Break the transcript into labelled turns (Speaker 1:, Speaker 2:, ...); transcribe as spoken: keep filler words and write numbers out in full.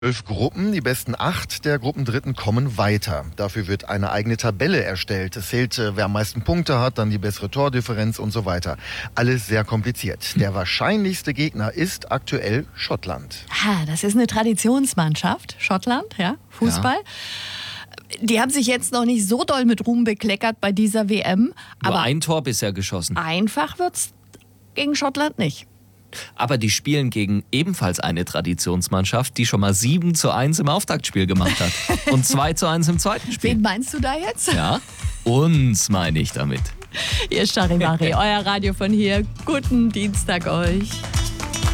Speaker 1: Zwölf Gruppen, die besten acht der Gruppendritten kommen weiter. Dafür wird eine eigene Tabelle erstellt. Es zählt, wer am meisten Punkte hat, dann die bessere Tordifferenz und so weiter. Alles sehr kompliziert. Der wahrscheinlichste Gegner ist aktuell Schottland.
Speaker 2: Ha, das ist eine Traditionsmannschaft, Schottland, ja, Fußball. Ja. Die haben sich jetzt noch nicht so doll mit Ruhm bekleckert bei dieser W M.
Speaker 3: Nur
Speaker 2: Aber
Speaker 3: ein Tor bisher geschossen.
Speaker 2: einfach wird's gegen Schottland nicht.
Speaker 3: Aber die spielen gegen ebenfalls eine Traditionsmannschaft, die schon mal sieben zu eins im Auftaktspiel gemacht hat. Und zwei zu eins im zweiten Spiel.
Speaker 2: Wen meinst du da jetzt?
Speaker 3: Ja, uns meine ich damit.
Speaker 2: Ihr Charivari, euer Radio von hier. Guten Dienstag euch.